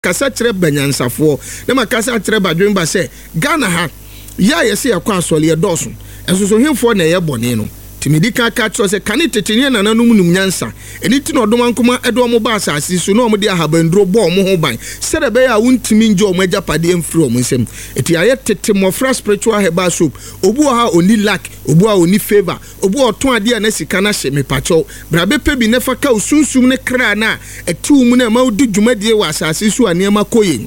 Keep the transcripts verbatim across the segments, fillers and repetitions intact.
kasa kyerɛ banyansafo na ma kasa kyerɛ badwen ba sɛ Ghana ha ya yɛse yakɔ asɔle yɛdɔso ɛso so hemfo na yɛ bɔne no timidi ka ka kyerɛ sɛ kane tetene nananom num nyansa ɛni ti no ɔdom ankoma ɛdo ɔmo ba asase so na ɔmo de ahabanduro bɔ ɔmo ho ban sɛde bɛyɛ a wontimi nje ɔmo agapade mfiri ɔmo nsɛm eti ayɛ tete mɔfra spiritual herbal soap obu ha oni lack obu ha oni favor obu ɔtɔn ade a na sika na hye mepakyɛw brabe pɛ bi ne fa ka osunsum ne kra na ɛti wo mu na ma wodi dwumadie wɔ asase so aneema koyen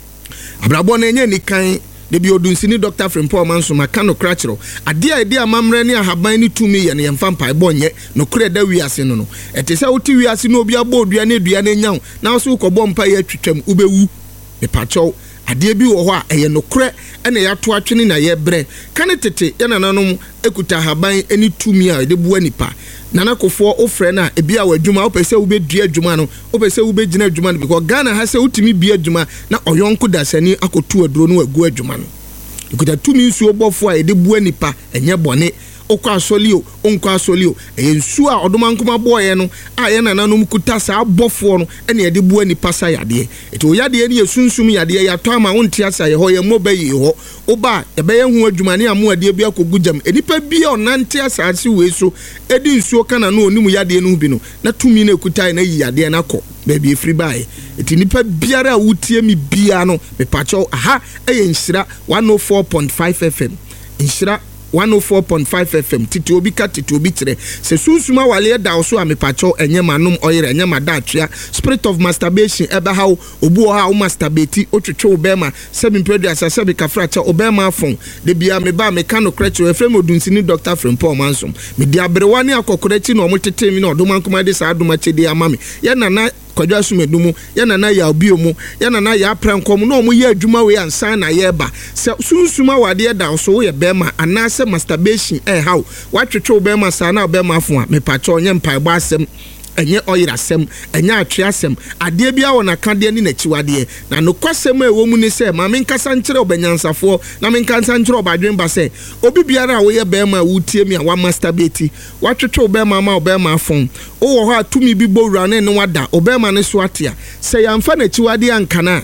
abrabɔ na enye nikan de bi odunsini Doctor Frimpong Mansum aka no krachero ade a ede amamre ne ahaban ne tumi ye ne yemfa mpai bonye no kre da wiase no no ete se woti wiase no obi abo odua ne dua ne nyaw na wo so kɔbɔ mpai atwitwam ubewu me pacho ade bi wo ho a eye no kre ene ya to atwene na ye bre kane tete ye nananom ekuta ahaban eni tumi a de buwa nipa nana kofo ofre na ebi a wadwuma opese wo be dua adwuma no opese wo be gina adwuma no because Ghana ha se utimi bi adwuma na oyonko dasani akotu aduro no agu adwuma no ikuta tumi nsuo bofo a ede bua nipa enye bone okwa asolio onkwa asolio eye nsuo a odoma nkoma boye no a ye nananom kuta sa bofo no ene ede bua nipa sa yade eto yade ne yesunsum yade ya to ama wonte asa ye ho ye mobayi ho oba ebe ye hu adwuma ne amu ade bi akogujam enipa bi a onante asase we so edi nsuo kana no onimu yade no bi no na tumi na kuta na yi yade na kɔ baby free buy eti nipa biara a wutie mi bia no me pacho aha eye nhyira one oh four point five F M nhyira one oh four point five F M titi obi ka titi obi tere se sunsuma wale da so amepacho enye manum oyere enye madatria spirit of masturbation ebe ha obu ha o masturbate otwetwe obema seven predu asase be kafracha obema afon de bia me ba me kano krecho efrem odunsini Doctor Frimpong Mansum me dia berewani akokorechi no omotete mi no odoma nkoma de sa adoma chede amame ye nana kwadwa sumedumu ya nana ya obiomu ya nana ya prankom no omo ye adwuma we ansan na ye ba se sunsuma wade da so ye bema anase masturbation eh how watwetwe bema sa na bema afo a mepacho onye mpaebo asem enye oyirasem enye atweasem ade bia wona kade ni nachiwade na no kwasem e wo mu ni se ma menkasa nkyere obanyansafo na menkasa nkyere obadwen ba se obi biara wo ye bema wutie mi a wa masturbate watwetwe obema ma obema afon o wo ho atumi bi bowura ne ne wada obema ne so atia se yamfa nachiwade ankana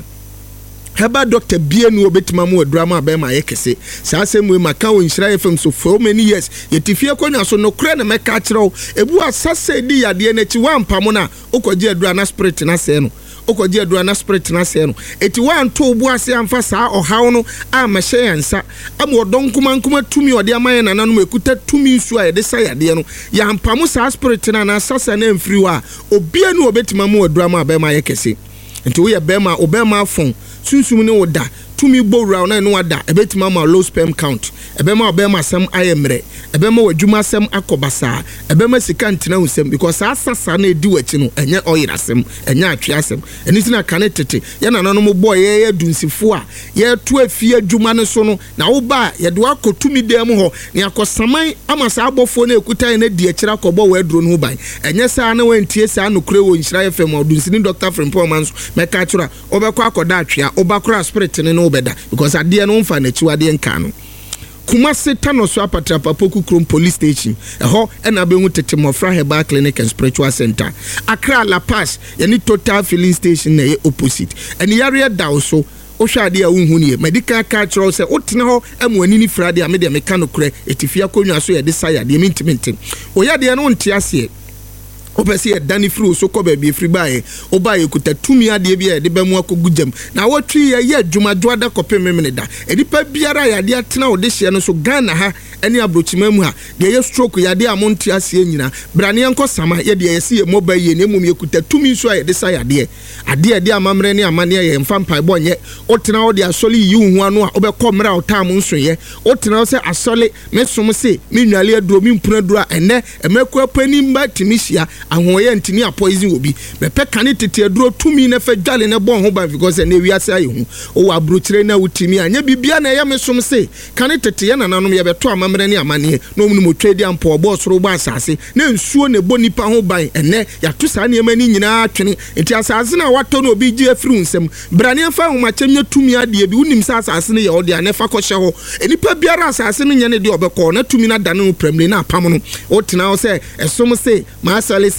heba doctor bienu obetima mu adurama abema yekese saa semwe maka wo nhyira F M so for many years yetifie konya so no kure na meka kyerɛw ebu asase di yade na chi wampamo na okoje adura na spirit na se no okoje adura na spirit na se no eti wanto obu ase amfa saa ohaw no amahye yansa am odonkuma nkuma tumi ode amaye nananom ekuta tumi nsu a yede sa yade no yampamo saa spirit na na asase na mfiri wa obienu obetima mu adurama abema yekese enti wo ye bema obema afon sunsum ne woda tumi bowra na no wada ebetima ma low sperm count ebema obema sam ayemre ebema wadwuma sam akobasa ebema sika ntena usem because asasa na edi wachi no enye oyirasem enye atweasem eniti na kane tete ye nananom boy ye ye dunsifo a ye to afie adwuma ne so no na wo ba ye de akotumi dem ho ne akosaman amasa abofo na ekutan na di akira kobo wa aduro no ban enye sa na wantie sa no kure wo nhyira F M odunsini Doctor Frimpong Mansum meka kyura obekwa akoda atwea obakura spirit ne no beda because ade no mfa na chiwade nka no Kumasi Tanoso apatra Papoku Krom police station eho ena be hu tete mofra Herbal Clinic and Spiritual Center Accra La Paz yani Total filling station na ye opposite eni yare da so ohwade a wonhu ne medical card tro se otena ho amwani ni frade a me de meka no kure etifia konwa so ye de saya de mintimintim oyade no nte ase opese ye dani fru so ko ba bi fri bae obaye kuta tumi ade bia de ba mu akogujam na wotwi ye ye adwumadwo ada kopem memene da edipa biara ya de atena wo de hye no so Ghana ha ene abrochima mu ha de ye stroke ya de amonti ase nyina brane enko sama ye de ye se ye mobile ye ne mum ye kuta tumi so ye de sa ya de ade de amamre ne amane ye mfa mpai bonye otena wo de asole yi hu anu a obekọ mra otam nso ye otena wo se asole mesom se menwale aduro mimpuna duro ene emekọ apani mba timisia ahoye ntini a poison obi mepe kane tete aduro tumi na fa dwale ne bon ho ba because na wiase aye hu o wa brochire na wutimi anya bibia na ye mesom se kane tete ye nananom ye beto amamre ne amane no mu no twedi ampo obo soro ba asase na nsuo ne bonipa ho ban ene ya to sa ne mani nyina atwene enti asase na wato no obi gi afiri nsem brane fa ho machemnya tumi ade bi unim sa asase ne ye ode ane fa kɔhye ho enipa biara asase no nyane de obekɔ na tumi na dane ho premle na apam no o tena ho se esom se ma asale se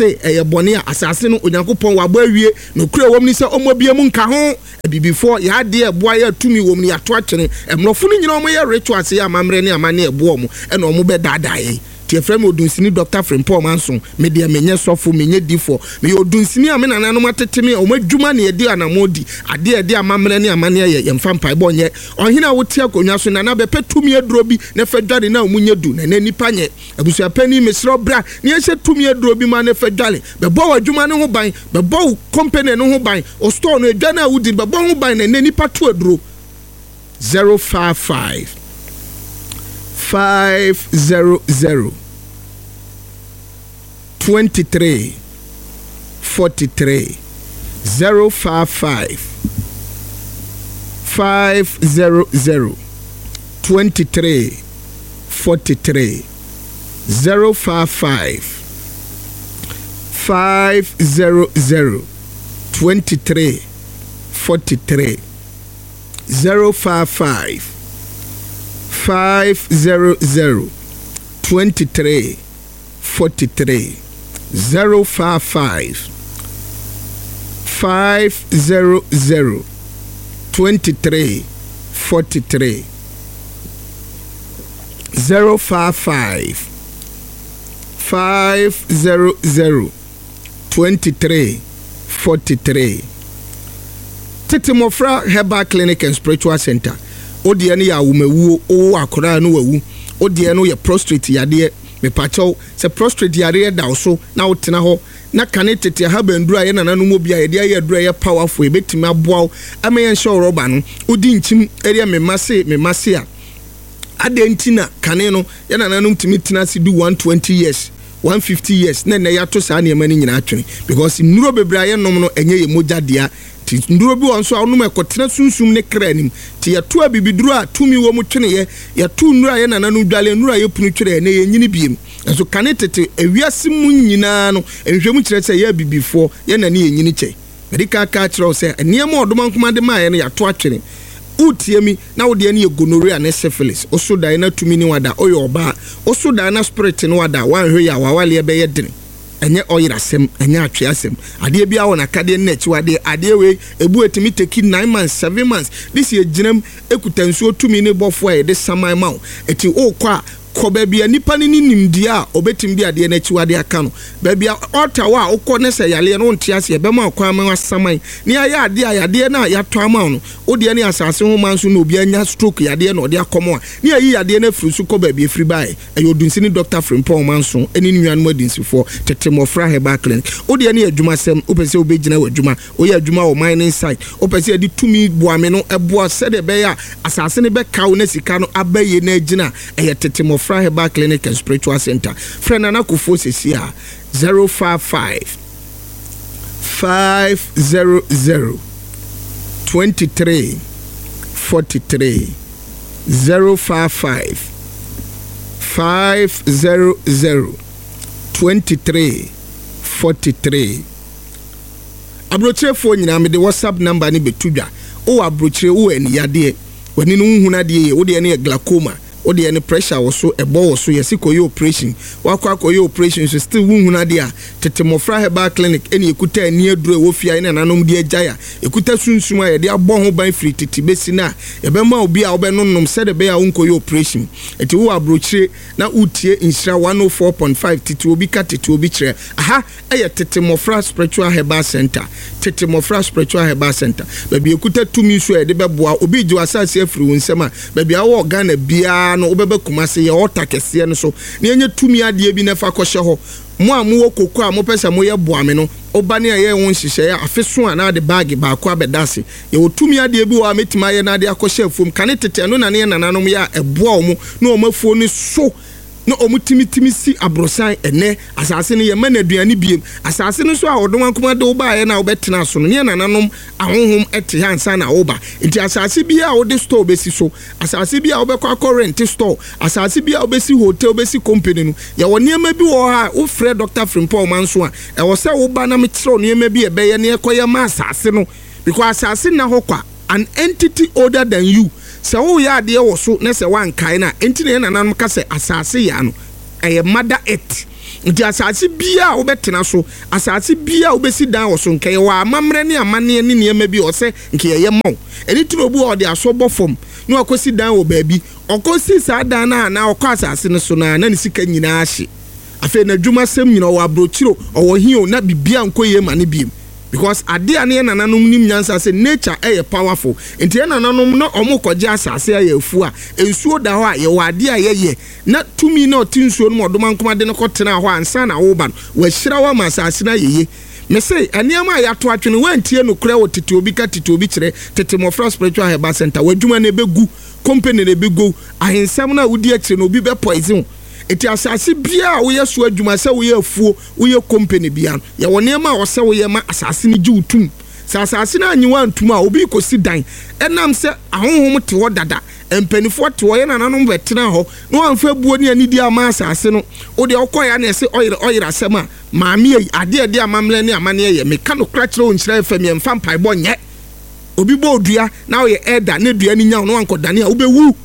say eye bone asase no onyankopon wabo awie no kura wom ni se omobia mu nka ho before ya de eboa ya tumi wom ni ato akene emrofo no nyina omo ye rituals ya amamre ne amane eboa mu e na omo be dadaye tie frem odunsini Doctor Frimpong Manson me de menye sofo menye difo me odunsini a me nananom ateteme o madwuma ne edi anamodi ade ede amamre ne amane ye yemfa mpai bonye ohina woti akonwa so nana be petumi aduro bi ne fedware na omunye du na nipa nye abusua pani mesro bra ne ye tumi aduro bi ma ne fedware be bo wadwuma ne ho ban be bo company ne ho ban o store no edwa na wudi be bo ho ban na nipa to aduro zero five five five zero zero twenty-three forty-three zero five five five zero zero twenty-three forty-three zero five five five zero zero twenty-three forty-three zero five five five zero zero twenty-three forty-three zero five five five zero zero twenty-three forty-three zero five five five zero zero twenty-three forty-three. Tete Mofra Herbal Clinic and Spiritual Center. Odie ne ya wumewu o akora no wawu. Odie no ye prostrate yade me pacho se prostrate yade da so na wotena ho na kane tete ha bandura ye nananom obia ye de ye adura ye powerful ebetimi aboa ameyen show roba no odi nchim area me mase me mase a adentina kane no ye nananom timi tina si do one twenty years one fifty years na na ya to sa na mani nyina atwene because nuro bebra ye nom no enye ye moja dia ti nduro bi won so anom ekotena sunsum ne kranim ti ya to abibiduru a tumi wo mu twene ye ya to nura ye nananom dwale nura ye punu twere na ye nyini biem so kane tete ewiase mu nyina no enhwemu kire se ye bibifo ye na ne ye nyini che medika ka kire se niam odoma nkomade ma ye no ya to atwene utiemi na wode ne ye gonorrhea ne syphilis oso dan na tumi ni wada oyo oba oso dan na spirit ni wada wanhwe ya wawale be ye dene enye oyirasem enye atweasem ade bia wona kade na chiwade ade we ebu etimi take nine months seven months this ye ginam ekutansuo tumi ne bofo e de saman mawo eti o kwa ko bebia nipa ni nimdia obetim bia de na chiwade aka no bebia otawa okọ ne se yale no ntiase be ma kwa ma saman ni aya ade ade na ya to ama no ode ne asase ho manso na obi anya stroke yade na ode akomo a ni ayi yade na firi su ko bebia firi bae ayodunsini Doctor Frimpong Manson eni nuanu adinsifo Tete Mofra Herbal Clinic ode ne adwumasem opese obegina wadwuma oye adwuma o mining site opese ade tumi boame no eboa sede be ya asase ne be kawo na sika no abaye na agina eye Tete Mofra Herbal Clinic and Spiritual Center. Friend Anakufo Sesia zero five five five zero zero twenty-three forty-three zero five five five zero zero twenty-three forty-three. Abrochire phone nyina me the WhatsApp number ni betudwa. O abrochire o eni yade wani no huna de ye o de ne glaucoma odi any pressure also a ball so yesi koyo operation wakwa koyo operation so still wunhuna dia Tete Mofra Herbal Clinic eni ekuta ani aduro wo fia ina nanom dia jaya ekuta sunsum a ye de abɔ ho ban free titi besi na ye be ma obi a wo be nonnom se de be a wonkoyo operation eti wo abrochire na utie insira one oh four point five titi obi ka titi obi kire aha eye Tete Mofra Spiritual Herbal Center Tete Mofra Spiritual Herbal Center baby ekuta tumi so ye de be boa obi ji asase afiri wonsema baby awo Ghana bia no obebe kumase ye ota kese no so ne enye tumi ade bi na fa kɔhye ho mo amu okoko a mo pesa mo ye boame no obane a ye won hihye ya afeso ana de bag ba akwa bedase ye otumi ade bi wa metima ye na de akɔhye afom kane tete no na ne nananom ya eboa omo na omafuo ni so no omutimi timi si abrosan ene asase ne ye manaduane biem asase no so a odon ankoma de oba ye na obetena so no ne nananom ahonhom ete hansa na oba nti asase bia ode store besi so asase bia obekọ akọ rent store asase bia obesi hotel obesi company no ye woni ema bi wo ha wo frɛ Doctor Frimpong Manson a e wo se wo ba na me kire no ema bi e be ye ne ekoye ma asase no because asase na ho kwa an entity older than you. Se wo ya de wo so na se wan kai na enti na nanam ka se asase ya no eye mother earth nti asase bia obetena so asase bia obesi dan wo so nkeye wa amamre ne amane ne niema bi ose nkeye ye maw eni turo bu o de asobɔ fom ne akosi dan wo baabi okosi sa dan na na okɔ asase ne so na na ne sika nyina ahye afi na dwuma sem nyina wo abrochiro owo hio na bibia nkoye ma ne biem because ade ane nananom nim nyansa say nature eh powerful enti nananom na omo koje asase ayefu a ensuo da ho a ye wade a ye na tumi na otinsuo no modoma nkoma de ne kotena ho ansa na wo ba wa hyira wa masase na yeye me say aniama ya to atwene wantie no kura wo tete obi ka tete obi kire tete mofra spiritual herbal center wadwuma na begu company na begu ahensam na wudi akire no obi be poison eti asase bia wo ye so adwuma se wo ye afuo wo ye company bia ya wone ma wo se wo ye ma asase ni giutum sa asase na anyi wantum a obi kosi dan enam se ahonhom te ho dada empanifo te ho ye nananom betena ho no amfa buo ne ani di ama asase no wo de okoya na se oyire oyire asema maami ade ade amamle ne amane ye meka no kra kire onkyira efam ye mfa mpai bo nye obi bo odua na wo ye elder ne dua ni nya no ankodane a wo be wu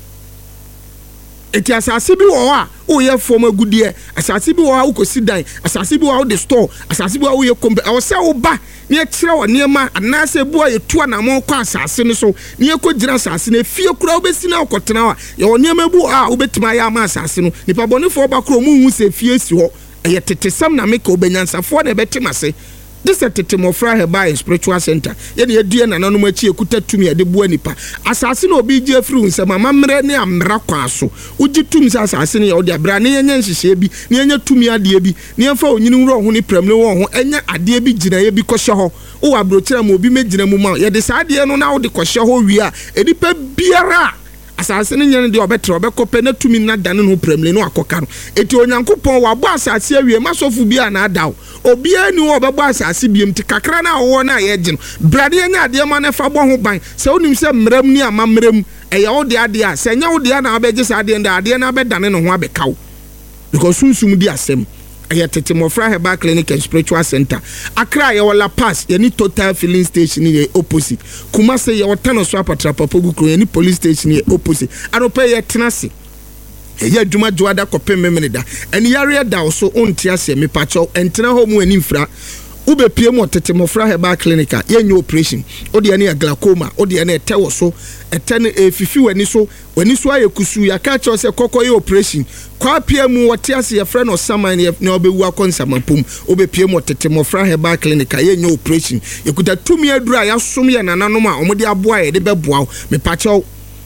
eti asase bi wo a wo ye fom agudie asase bi wo a wo kosi dan asase bi wo a wo de store asase bi wo a wo ye kombe e wo se wo ba ne kire wo niema anase bu a ye tu na mo kwa asase ne so ne ye ko gira asase ne fie kura wo besi na okotena wa ye wo niema bu a wo betima ya ma asase no nipa bonefo ba kura mu hu se fie si ho e ye tetesam na meka obanyansafo na betima se this is tete mofra herbal spiritual center ye ne adue na nanom achi ekuta tumi ade bu anipa asase na obi gi afiri unse mama mre ne amra kwa so ugi tumi sa asase ne ye ode abra ne yenye nhihye bi ne yenye tumi ade bi ne yemfa onyini wro ho ne premle wo ho enya ade bi gina ye bi kohye ho wo abrochira mo obi megina mu ma ye de sa ade no na wo de kohye ho wi a edipa biara asase ne nyane de obetre obekope na tumi na dane no premle no akoka no eti onyankopon wa bo asase awie masofu bia na adaw obi ani wo obebo asase biem ti kakra na wo na ye gye no brade nya ade ma na fa bo ho ban se onim se mram ni amamram eya wo de ade a se nya wo de na abegye sa ade nda ade na abedane no ho abekaw because sunsum di asem aya tete mofra herbal clinic and spiritual center Accra ye wala pass ye ni total filling station ye opposite Kumase ye wotano so apatra papogu kro ye ni police station ye opposite anope ye tenase ye adwuma dwada kopem memeda eni yare da so onti ase me pacho entena ho mu ani mfra ube pie mo tete mofra herbal clinic ye nyo operation odi ane glaucoma odi ane tewo so etene efifi wani so wani so ayekusu ya ka cho se kokoye operation kwa pie mu wote ase ye friend o saman ye na obewu akonsama pom ube pie mo tete mofra herbal clinic ye nyo operation yekuta tumi adura ya som ye nananom a omode aboa ye de beboa me pacho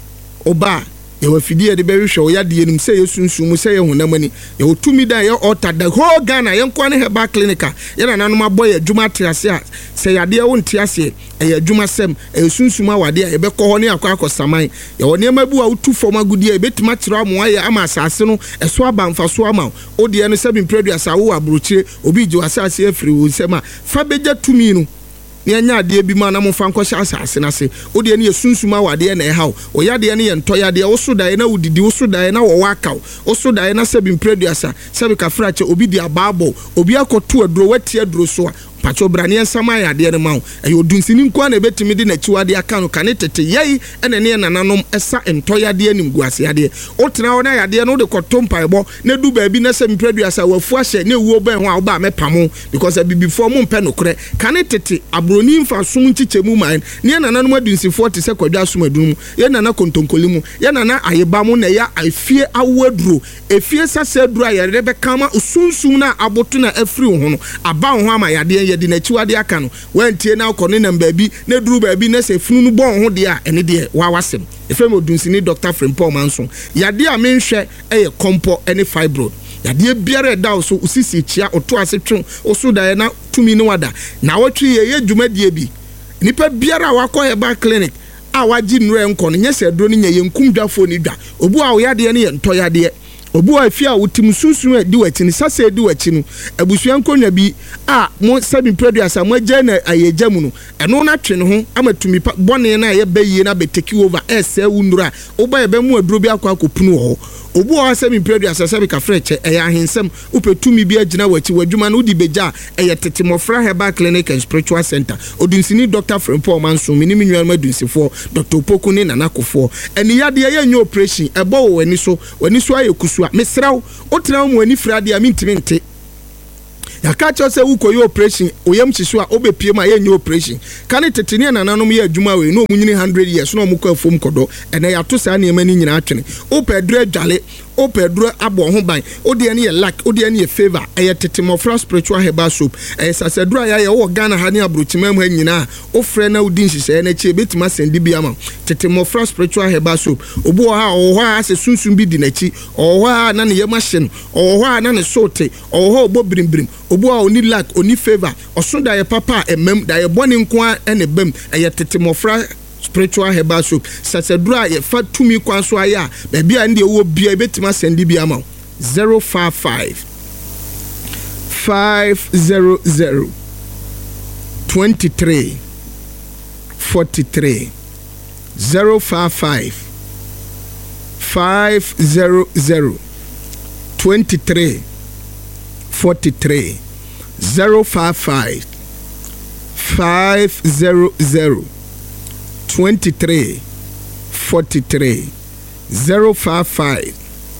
oba ye wafidie de behwehwe ya de nim se yesunsumu se ye honamani ye otumi da ye alter the whole Ghana ye nkwane herbal clinic ye nananom aboye adwuma tiase a se yade wo ntiase ye adwuma sem e sunsumu awade ye bekọ ho ne akwa akosaman ye wo niema bu a utu fom agudie betima kire amo aye ama asase no eso abanfa so ama odi no seven produce awo abrochire obi ji asase afiri wo sema fa beja tumi no ne anya ade bi ma na mo fa nkɔhyɛ asase na se wo de ne yesunsuma wade na ɛhaw o yade ne ye ntoyade wo so dae na wudidi wo so dae na wo wakaw wo so dae na sebi producer sebi ka frache obi di ababo obi akoto aduro wati aduro so a pacho brane ensama ya de ne ma wo ayo dunsini nko na betimi de na chiwade aka no kane tete yei ene ne nananom esa ntoyade anim guase ade o tena wo na yade no de kotompa ebo na du ba bi na sebi producer wafu ahye na ewuo ban ho a wo ba mepamo because a before mo mpe no kre kane tete abroni mfa sum nchichemu man ne nananom adunsifo te se kwadwa sum adum ye nana kontonkolimu ye nana ayeba mo na ya afie awaduro efie sase aduro ya rebe kama usunsum na aboto na afri ho no aba ho ama yade yedi na chiwade aka no wantie na akọ ne namba bi na duru ba bi na se funu no bon ho de a ene de wa wasem efem odunsini Doctor Frimpong Manson yade a menhwe eye kompo ene fibroid yade biara da so usisi chia oto asetwe oso da na tumi ne wada na wotwe ye dwumadie bi nipa biara wakọ herbal clinic a waji nure nko no nyese duro ne nya ye nkumdwafo ni dwa obu a wo yade ne ye nto yade obu afi a wotim sunsun adi wachi ni sase adi wachi no abusua nkonwa bi a mo seven producer mo agya na ayegya mu no eno na twe ne ho amatumi bone na ye bayi na beteki over ese wunura oba ye be mu aduro bi akwa akopunu ho obu o seven producer sabe ka freche e ya hensem upetumi bi agina wachi wadwuma no di beja e ye tete mofra herbal clinic and spiritual center odunsini Doctor Frimpong Manson minimi nwa madunsifo Doctor Opoku ne nanakofo eni yade ye nyo operation ebo wo wani so wani so ayekusu so a mesraw otra mu ani frade a mintimi nte ya ka cho se wuko yo operation oyam chiso a obepiem a yenye operation kan tetene nananom ye adwuma we no munyini one hundred years no mukọ afom kodo ene ya to sa ne mani nyina atwene opedru adwale opedru abo ho ban odi ene ye lack odi ene ye favor eye tetemofra spiritual herbal soap eye sasedru aya ye wo Ghana ha ne abrotimam ha nyina ofre na odi nhise na chi betima sendi bia ma tetemofra spiritual herbal soap obu ha o ho a se sunsun bi di na chi o ho a na ne ye machine o ho a na ne sote o ho obo brimbrim obu a oni lack oni favor oso da ye papa emem da ye boni nko a ene bem eye tetemofra spiritual herbal soap sasedura ye fa tumi kwanso aya be bia ndi wo bia betima sendi bia ma zero five five five zero zero twenty-three forty-three zero five five five zero zero twenty-three forty-three zero five five five zero zero twenty-three forty-three zero five five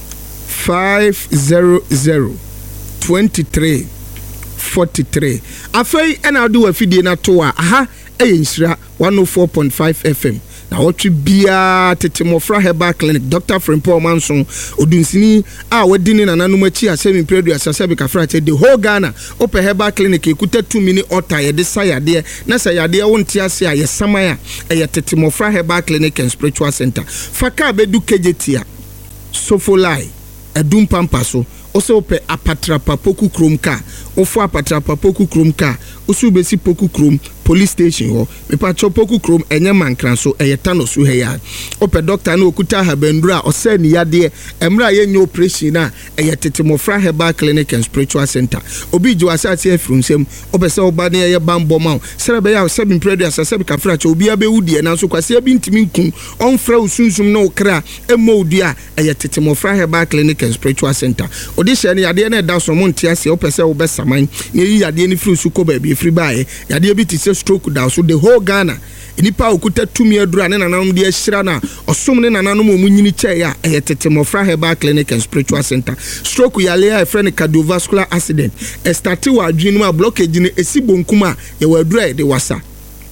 five zero zero twenty-three forty-three. Afei ena do afidie na to a aha eyensira one oh four point five F M. Na wotwe bia tetemofra herbal clinic Doctor Frimpong Manson odunsini a wadini na nanum achi asemi predu asasabe kafra che the whole Ghana open herbal clinic ekuta two mini ota ye de sayade na sayade wonte ase a ye samaya e tetemofra herbal clinic and spiritual center faka bedu kejetia sofolai edum pampaso ose ope apatrapa poku kromka ofo apatrapa poku kromka osu besi poku krom police station ho me pa chopoku krom enye mankran so eyetano so heya ope doctor na okuta habendura ose ni yade emra ye nyo operation na eyetetemofra herbal clinic and spiritual center obi jo asate afrunsem ope se oba na ye bambo ma serebe ya seven predu asase ka fra che obi abewudie na so kwase abi ntimi nkun onfra usunsum na okra emodua eyetetemofra herbal clinic and spiritual center odi hye ne yade na da so monte ase ope se obesaman ne yi yade ni fru su ko ba bi fri bae yade bi ti se stroke down so the whole Ghana enipa okuta tumi adura ne nananum de ahira na osom ne nananum omunyini che ya eyetetemofra herbal clinic and spiritual center stroke yale ya friend cardiovascular accident e start wa adwinu ma blockage ne esibonkuma ye wa adura de wasa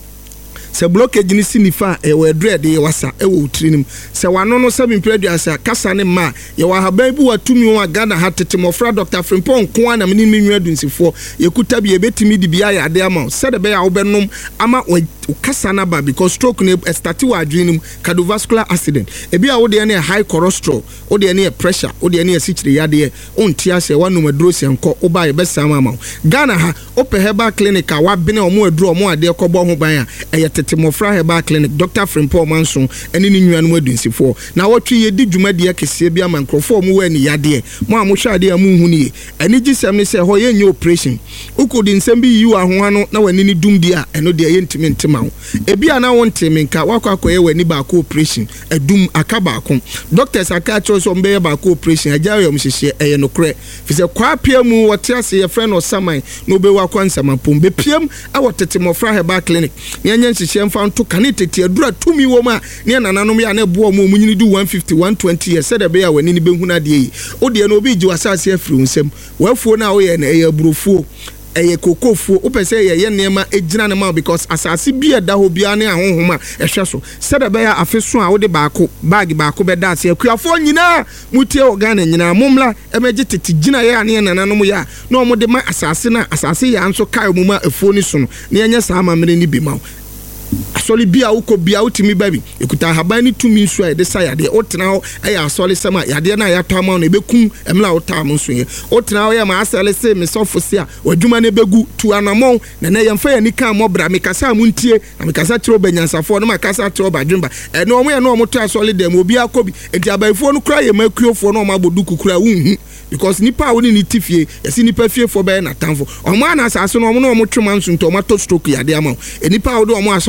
se blockage ni sinifa e we dread ye wasa e wo utirinim se wano no seven preduasa kasa ne ma ye wa haban bi watumi wa Ghana hatetemofra Doctor Frimpong ko ana mini minwa dunsifo ye kuta bi e betimi di bia ya ade ama se de be ya wo benom ama kasa na ba because stroke ne start wa adwinum cardiovascular accident e bia wo de ne high cholesterol wo de ne pressure wo de ne sichire yade onti ase wanu maduro se nko wo ba ye be sama ama Ghana ha open herbal clinic a wa bene omo aduro omo ade kobo ho ban a e tetemofra herbal clinic Doctor Frimpong Manson eni ni nnuanu adunsifo na wotwe ye di dwumade akese bia mankrofo mo wa ni yade mo a mo hwade amu hu ni eni gisem ne se ho ye nye operation ukodi nsem bi yi wa ho ano na wani ni dumdi a eno de ye ntimi ntima ho ebia na wonte menka wakwa akoye wani ba ko operation edum akaba akon doctors aka cho so mbe ba ko operation ajawe yom hihye eye no kre fi se kwa pia mu wote ase ye friend o saman no be wakwa nsamapom be piam a wotetemofra herbal clinic ne anya hihye mfa nto kanitete adura tumi wo ma ne nananom ya na bo mo munyini du one fifty one twenty years said be ya wani ni behuna de yi o de no obi ji wasase afiri unsem wafuo na wo ye na eye burofuo eye kokofuo upese ye ye nema ejina ne ma because asase bia da ho bia ne ahonhoma ehwe so said be ya afeso a wo de baako bag baako be da ase akuafo nyina mutie organ nyina momla emeje tete gina ye ane nananom ya na omo de ma asase na asase ya anso kai mu ma efuo ni so no ne enya sa amamere ni bi ma asoli bia uko bia utimi baby ekuta haban ni tumi nso e de sayade otena ho e ya asoli sema yade na ya tama no ebekum emla otam nso ye otena ho ya ma asale se me sofo se a wadwuma ne begu tu anamon na na yemfa ya nika mobra me kasa muntie na me kasa tiro banyansafo no ma kasa tiro badwumba e no omo ye no omo to asoli dem obi akobi enti abaifo no kra ye makuofo no ma boduku kra wunhu because nipa woni ni tifie yesi nipa fie fo be na tamfo omo ana asase no omo no omo twema nso nto omo to stroke yade ama e nipa wo do omo asoli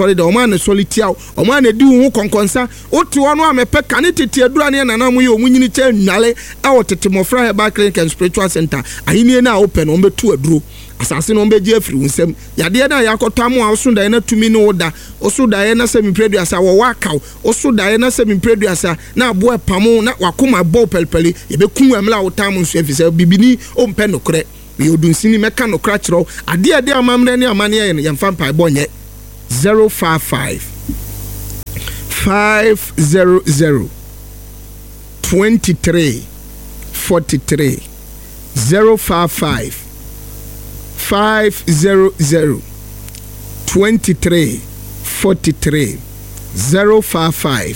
asɔre da ɔma ne solitia ɔma ne di ho konkonsa wote ɔno amepe kane tete adura ne nana mo ye omunyini che nwale ɛwɔ tete mofra Herbal Clinic and Spiritual Center ahini na open no betu aduro asase no beje afiri unsem yade na yakota mo a oso da na tumi no da oso da na se mpreduasa wo wakaw oso da na se mpreduasa na abo epamo na wakoma bo pelpeli yebekum amla wotam nso afisa bibini ompe nokre we odunsini meka nokra kiro ade ade amamre ne amane ye no yemfa mpa bonye zero five five five zero zero twenty-three forty-three zero five five five zero zero twenty-three forty-three zero five five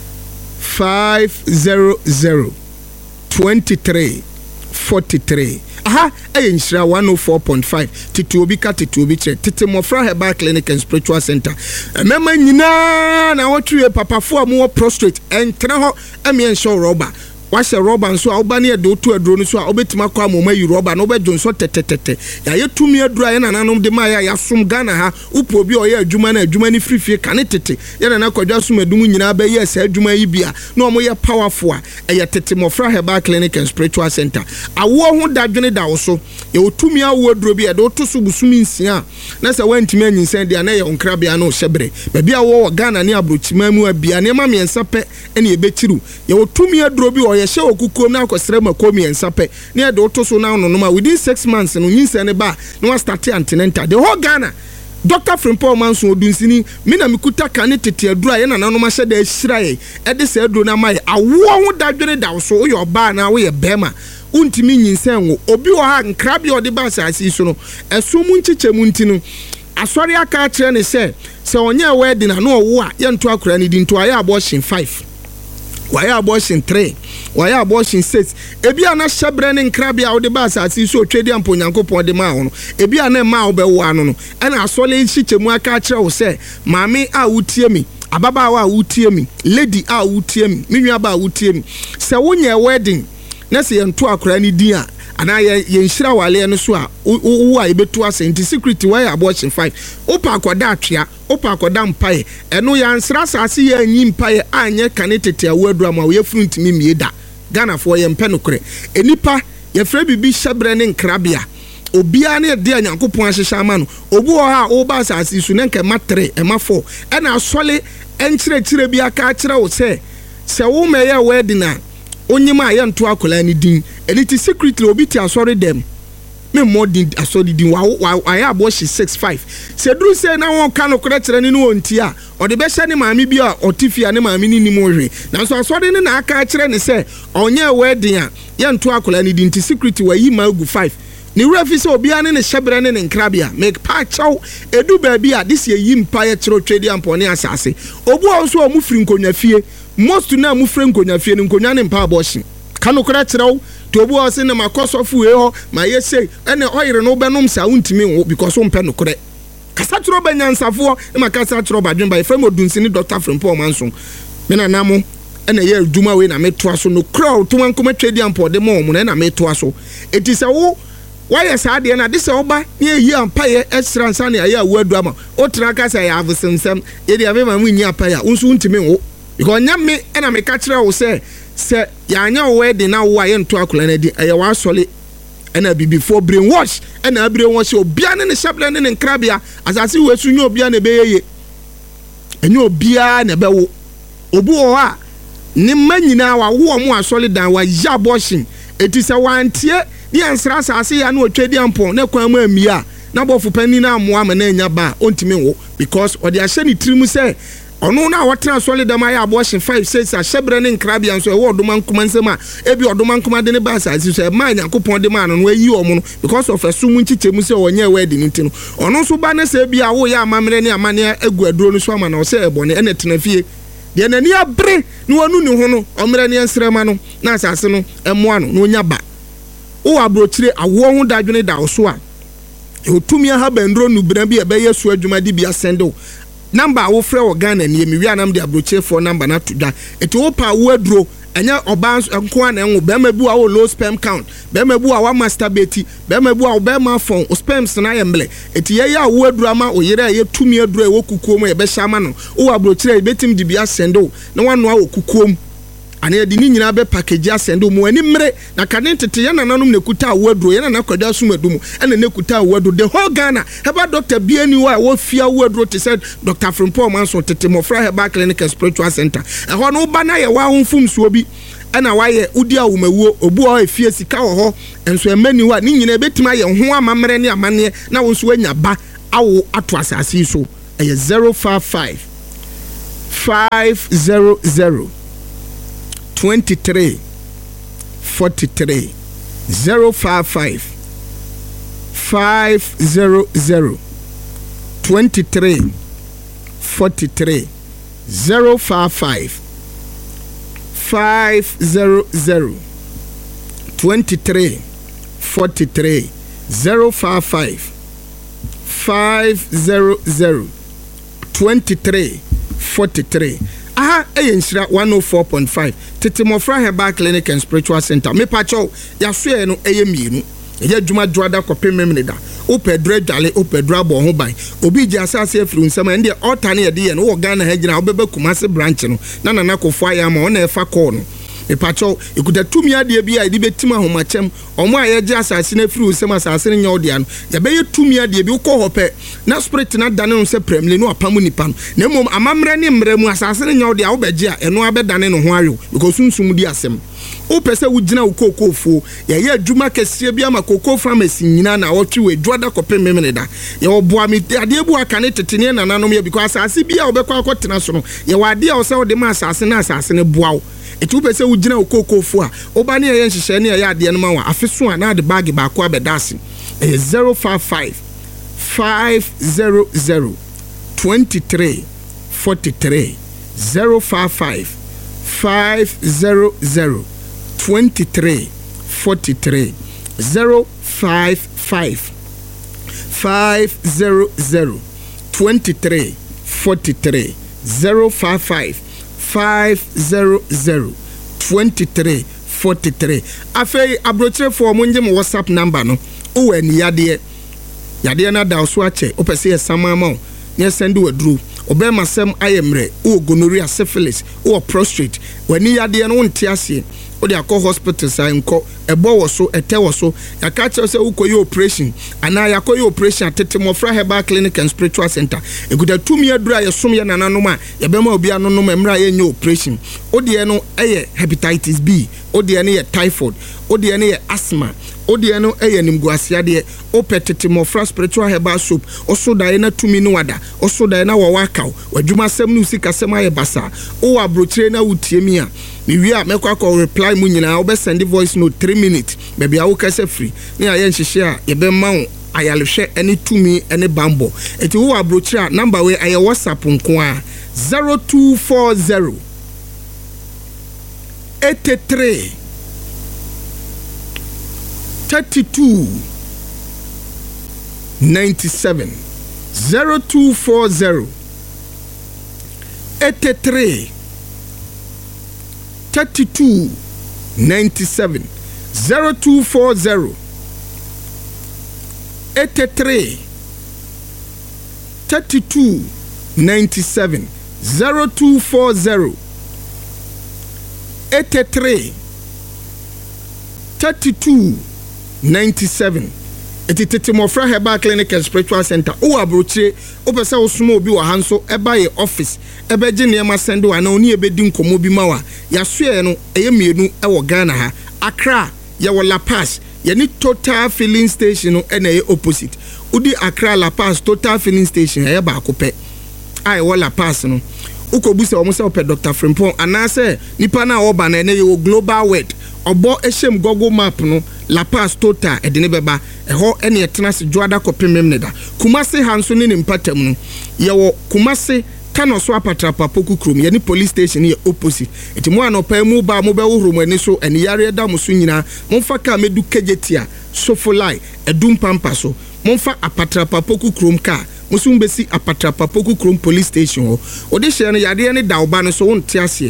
five zero zero twenty-three forty-three. Aha, Enshira one oh four point five. Tituobi ka tituobi che. Titi Mofra Herbal Clinic and Spiritual Center. Mema nyina na wotwe papafo amu prostrate entra ho emi ensho rubber. Wahye rubber nso a oba ne de otu aduro nso a obetima kwa amoma yi rubber na obejo nso tetetete. Ya yetumi adura ye nananom de ma ya yasom Ghana ha upo obi oye adwuma na adwuma ni frifie kane tete. Ye na kwadwa som adum nyina ba ye asa adwuma yi bia na omo ye powerful a eye Titi Mofra Herbal Clinic and Spiritual Center. Awo ho dadwene da wo so ye otumi awo aduro bi e de oto so busumi nsia na se wantimi anyinsan de na ye onkrabia na o hyebre. Ba bia wo Ghana ne abrochima mu abia ne ma miensa pe ene ye bechiru. Ye otumi aduro bi o ye hye okukom na akosere makomi miensa pe ne de oto so na no no ma within six months no nyinsa ne ba na wa start antenatal the whole Ghana. Doctor Frimpong Manso odunsini me na mikuta kane tete adura ye na nanom ahye da ahira ye e de se aduro na mai awo ho dadwene da so wo ye oba na wo ye bema untimi nyinsen wo obi wo ha nkrabi ode ba asasi so no eso mu nchichemu ntinu asori aka kire ne se se onye wedding na no wo a ye nto akura ni di nto aye abortion five why abortion three why abortion six ebi ana hyebre ne nkrabi a ode ba asasi so twedi ampo nyankopon de ma ho no ebi ana ma wo be wo ano no ena asole nchichemu aka kire wo se maame a wutie mi ababa wa wutie mi lady a wutie mi minwa ba wutie mi se wonye wedding na se yento akora ni din a ana ye yenhira wale no so a wo a ebetu asenti security why abortion five opa akoda atwea opa akoda mpae eno ya nsra asase ya anyi mpae anye kane tete awadura ma we fruntimi mieda Ghana fo ye mpe nokre enipa ye fra bibi hyebre ne nkrabia obia ne de anyankopon ahyehya ama no obu ha o ba asase su ne nkema three ema four ena asole enkyire kyire bi aka kyire wo se se wo meye wedding na onyima ye nto akola ni din eliti secretly obi ti asori dem me modin asori din wa wa ya abortion six five se duru se na won ka no kora kire ni no onti a ode be hye ne maami bi a otifia ne maami ni ni mo hwe na so asori ne na aka kire ne se onye wedding a ye nto akola ni din ti secretly wa yi magu five ni refi se obi ane ne hyebre ne nkrabia make pa chaw edu ba bi a this ye yi mpa ye kiro twedi ampone asase obu onso o mu firi nkonwa fie most na mu firi nkonwa fie nkonwa ne mpa abortion kanu kora kiraw to obu o se ne makosofu e ho ma ye sei ene oyire no benom sa untimi wo because o mpe no kore kasa kiro ba nyansafo e makasa kiro ba dwen ba efrem odunsini Doctor Frimpong Manso me na namo ene ye adwuma we na metoa so no crowd to wankoma twedi ampode mo mo na metoa so etise wo why sad na this oba near ye empire extra nsa ya awadu ama otra kasa ya avsensem ye de avema mu nya empire unsu ntimi wo because nya me na me ka kire wo se se ya anya wedding na wo aye nto akola na di aye wa sole na bibi for brain wash na brain wash obia ne ne shaple ne nkrabia asase we su nya obia na be yeye enya obia na be wo obu o a ne manyina wa wo mo asole dan wa ya abortion etise wantie ni ansra asase ya na otwedi ampon na kwan ma amia na bofu pani na amoa ma na nya ba ontimi wo because odi ahye ni tirimu se ono na wotra solid am ya abortion five six a hyebre ne nkrabia nso e wo odoma nkoma nsema e bi odoma nkoma de ne ba asase so e ma nyankopon de ma no ayi omo no because of asum nchichemu se wonye wedding ntino ono so ba ne se bia wo ya amamre ne amane agu aduro no so ama na o se ebone ene tenafie de nani abre ni wonu ni ho no omre ne nsrema no na asase no emoa no no nya ba o abrochire awo ho dadwene da oso a otumi ha bandro nu bra bi e be yesu adwuma di bia sendo number wo frɛ wo Ghana ne mi wi anam de abrochire for number na tudwa eti wo pa wo aduro enya oba nko na enwo be ma bu a low sperm count be ma bu a wa masturbate be ma bu a be ma fon sperms na yemble eti ye ya wo adura ma oyere ye tumi adura e wo kukuom ye be shama no wo abrochire betim di bia sendo na wano a wo kukuom ane edi ni nyina be package asendo mu ani mre na kane tete ye nananom ne kuta awadu ye na kwada sumadum ene ne kuta awadu the whole Ghana heba doctor biani wa wo fia awadu te said Doctor Frimpong Manso tete mofra heba clinic and spiritual center e ho no ba na ye wa honfum so bi ena wa ye udi awumawuo obu o efie sika wo ho enso emani wa ni nyina betima ye ho amamre ne amane na wo so anya ba awo ato asase so e zero five five five zero zero twenty-three forty-three zero five five five zero zero twenty-three forty-three zero five five five zero zero twenty-three forty-three zero five five five zero zero twenty-three forty-three. Aha eyenshira one oh four point five tete mofra heba clinic and spiritual center me pacho ya so no eye mienu eje djuma dwada kopem memneda opedre dwale opedra bo ho ban obi ji asase afru nsam ende altar na ye de no wo Ghana ha gina obebe Kumasi branch no na nana kofo aya ma ona efa call no me pacho ekuda tumi ade bia ide betima homachem omo aye je asase na afru nsam asase nya odia no ye be tumi ade bi ukọ hope na spirit na dane no se premle no apamu nipa no na mom amamre ne mre mu asase nya odia wo beje a eno abedane no ho ayo because sunsum di asem o pese wo gina ukokofo ye ye adwuma kese bia ma kokofo pharmacy nyina na wotwe we dwada kopem memneda ye oboa mi ade bu aka ne tetene nananom ye because asase bia obekwa akotena so no ye wade a wo se wo de ma asase na asase ne boawo etu pese wo gina ukokofo a oba ne ye nhihye ne ye ade no ma wa afeso a na de bag ba ko abedase e zero five five five zero zero twenty-three forty-three zero five five five zero zero twenty-three forty-three zero five five five zero zero twenty-three forty-three zero five five five zero zero twenty-three forty-three. Afei abrochire for monje mo WhatsApp number no o wani yade yade na da so ache opese ye samama ne send we dru obema sem ayemre o gonorrhea syphilis o prostrate wani yade no nte ase o de akọ hospital sai nko ebo wo so ete wo so yaka che se ukoyi operation ana yakoyi operation atete mofra heba clinic and spiritual center eguda tumi adura ye som ye nananom a ye bema obi anonom emra ye nya operation o de no eye hepatitis B o de ne ye typhoid o de ne ye asthma o de no eye nimguasia de o petete mofra spiritual heba soap o so da ye na tumi no wada o so da ye na wo wakaw wadwuma sem no sika sem aye basa o abrochire na wutiemi a mi wi a mekwa ko reply mu nyina obe send voice note three minutes baby awo kase free ni aye nhihye a ye be ma wo ayalhwe ene tumi ene bambo eti wo abrochire number we aye WhatsApp nko a zero two four zero eighty-three thirty-two ninety-seven zero two four zero eighty-three thirty-two ninety-seven zero two four zero eighty-three thirty-two ninety-seven zero two four zero eighty-three thirty-two ninety-seven. Eti tete mofra heba clinic and spiritual center o abrochire o pese o sumo obi wa hanso eba ye office ebe je ne ma send wa na oni ebedi nkomo bi ma wa ya soe no eye mienu e wo Ghana ha Accra ye wo La Paz ye ni Total Filling Station no e na ye opposite udi Accra La Paz Total Filling Station ye ba akopɛ ai wo La Paz no ukobusa omo se o pe Doctor Frimpong anase nipa na oba na ye wo Global World obo ehyem Google Map no La Paz Total edine beba eho ene etena se dwada kopem memneda Kumasi hanso ne nimpatam no ye wo Kumasi kano so apatrapa poku krom ye ni police station ye opposite eti mo anopa mu ba mo be wohoro ani so ene yare da mo so nyina momfa ka medu kejetia sofolai edum pampa so momfa apatrapa poku krom ka musum besi apatrapa poku krom police station ho odi hye no yade ne da oba no so wonte ase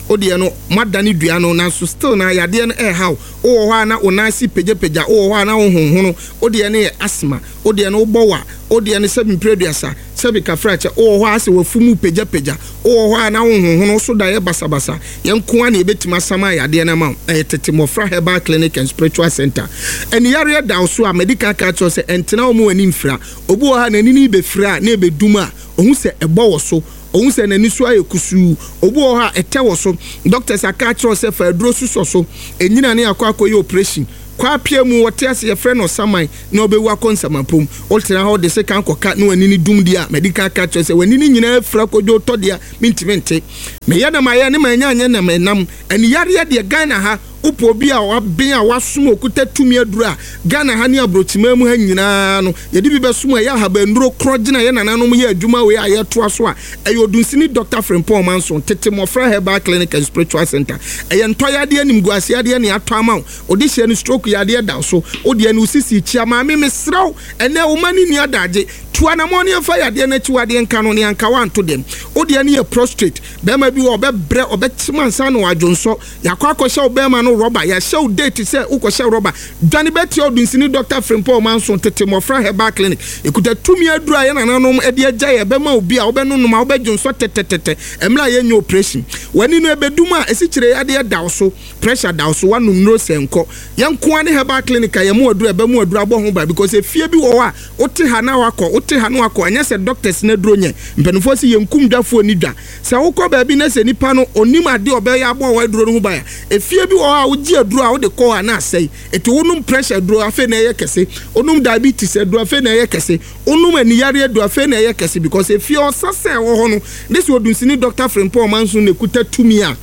odi no madani dua no na so still na yade no eh how o ho na onasi peja peja o ho na honhono odi ne asthma odi no bowa odi ne seven preduasa sebi kafrache o ho ase wafumu peja peja o ho na honhono so da ye basa basa yenko ana ebetima sama yade na ma eh tete Mofra Herbal Clinic and Spiritual Center eni yare da so a medical culture se entena o mu ani mfra obu ha na nini be fra na be duma ohun se ebo wo so ohun se na ni so ayekusu obu ha ete wo so doctors aka culture se fa aduro suso so enyina ne akwa akoyi operation kwa pia mu wote ase ye friend no saman na obewu akonsamampom ultra how de se kan koka na wani ni dum dia medical culture se wani ni nyina fra kojo to dia mintimente me ya na maye ne manya anya na menam eni yare de Ghana ha upo bi a waben a wasom okuta tumi aduru a Ghana ha ne abrochima mu ha nyina no ye di bi besom ya ha ba nduro krogina ye nananom ye adwuma we a ye to aso a eyo dunsini Doctor Frimpong Manson tete Mofra Herbal Clinic and Spiritual Center eye ntoyade anim guasiade ne ato ama odi hye ne stroke yade da so odi ane usisi chia ma me mesraw ene wo mani ni adaje tuana moni afa yade na chiwade nka no ne anka wanto dem odi ane ye prostrate be ma bi wo obebre obetimansa no adwonso yakwa akosha obema no rubber ya show date say ukosha rubber dwane beti odunsini Doctor Frimpong Manson tete Mofra Herbal Clinic ekuta tumi adura ye nananom ede agya ye be ma obi a obenu ma obedwonso tetetete emla ye nyo operation wani no ebeduma esichire yade da so pressure da so wanum no senko yanko ane Herbal Clinic ye mu adura be mu adura bo ho ba because efie bi wo a ote ha na wakọ ote ha na wakọ anya se doctors na duro nye mpanufo si yenkum dwafo ni dwa se wokọ ba bi na se nipa no onim ade obe ya bo wa duro no ho ba ya efie bi wo a uji aduru a wo de call na asai eti wonum pressure aduru afa na ye kese onum diabetes aduru afa na ye kese onum aniyare aduru afa na ye kese because if you osase wo ho no this wodunsini Doctor Frimpong Manson ne kuta tumi a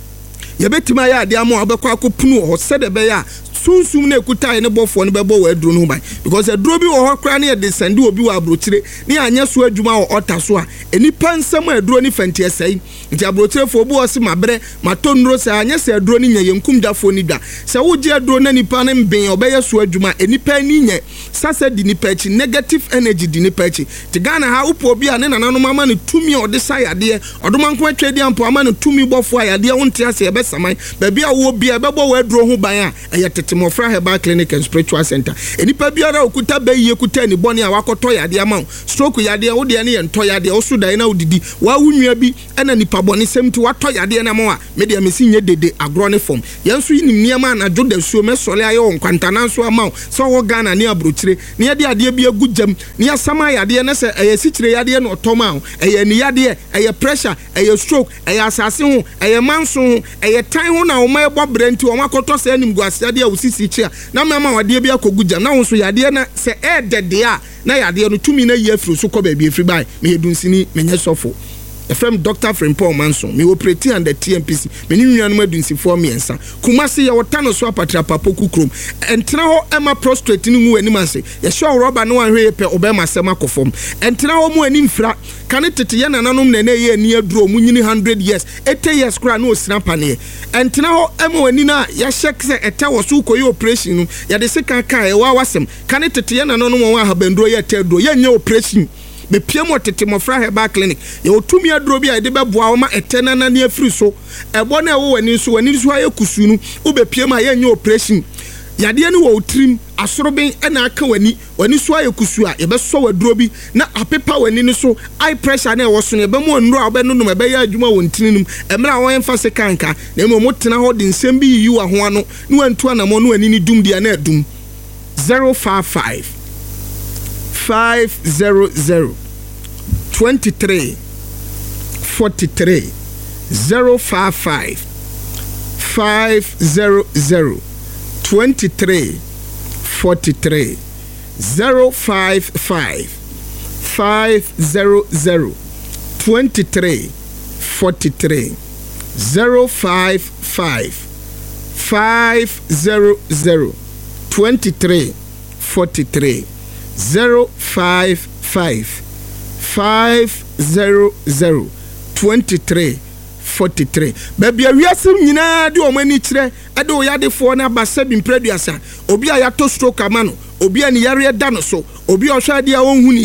yebetima ya ade amo abekwa akopunu ho sede be ya sunsum na ekuta ne bofo ne bebo wa aduru no ban because aduru bi wo ho kra na ye de sende obi wa abrochire ne anya so adwuma wo ota so a enipa nsam aduru ni fanti esai nti abrochire fo obi wo se mabre matonro se anya se aduru ni nya yenkum dafo ni da se wo je aduru na nipa ne mben obeye so adwuma enipa ni nye sasa di nipa chi negative energy di nipa chi ti Ghana ha upo obi a ne nananom ama ne tumi ode sayade odomanko atwedi ampo ama ne tumi bofo ayade wonte ase ebe saman ba bia wo bia bebo wa aduru ho ban a eye tete Mofra Herbal Clinic and Spiritual Center enipa biara okuta bayi ekuta ni boni a wakoto yade ama stroke yade wo de ne ye nto yade wo so dan na odidi wa wunua bi ena nipa boni semti wato yade na mo a media mesi nye dede agro ne form yenso yinim niam na joda suo mesole ayo nkwantana so ama so wo Ghana ne abrochire ne yade ade bi agujam ne asama yade na se eye sichire yade na otoma eye ni yade eye pressure eye stroke eye asase ho eye manso ho eye tan ho na wo ma ebo brenti wo makoto se anim guasiade a sisi chia na mama wade bia koguja na wonso yade na se e dede a na yade no tumi na ye fru so ko ba bia fri bai me yedunsini menye sofo efrem Doctor Frimpong Manson me operate under T M P C me ni nuanum adunsifo miensa kumase ye wotano so apatra papoku krom entena ho ema prostrate ni mu anim ase ye show rubber no anhwe pe obema sema kofom entena ho mu anim fra kane tete ye nananom na na ye ani aduro mu nyini one hundred years eighty years kra na osina pane entena ho ema ani na ya shek se eta wo so koyi operation no ya de sekan kan e wa wasem kane tete ye nananom wa habanduro ye teduro ye nya operation be piemo tete Mofra Herbal Clinic ye otumi aduro bi a de beboa wo ma etena na ne afiri so ebo na wo wani so wani so aye kusu no wo be piemo a ye nya operation yade ne wo trim asoroben na aka wani wani so aye kusu a ye be so waduro bi na apepa wani ne so high pressure na wo so ne be mo nro a be no no be ya adwuma won tininum emra wo emfa se kanka na mo mo tena ho de nsem bi yi wa ho ano ne wantu anamo no ani ni dum dia na adum zero five five five zero zero twenty-three forty-three zero five five five zero zero twenty-three forty-three zero five five five zero zero twenty-three forty-three zero five five five zero zero twenty-three forty-three zero five five five zero zero twenty-three forty-three baby awiasem nyina de o mani kire ade o yade fo na basa bi mpreduasa obi a ya to stroke amano obi a ni yare da no so obi a hwa de a wonhu niye